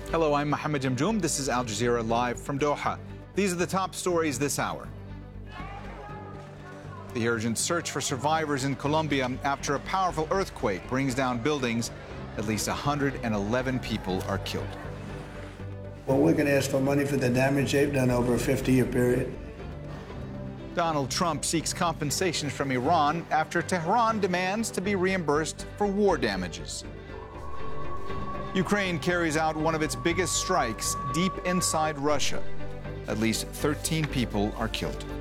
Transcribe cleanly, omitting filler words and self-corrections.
Hello, I'm Mohammed Jamjoom. This is Al Jazeera live from Doha. These are the top stories this hour. The urgent search for survivors in Colombia after a powerful earthquake brings down buildings. At least 111 people are killed. Well, we're going to ask for money for the damage they've done over a 50-year period. Donald Trump seeks compensation from Iran after Tehran demands to be reimbursed for war damages. Ukraine carries out one of its biggest strikes deep inside Russia. At least 13 people are killed.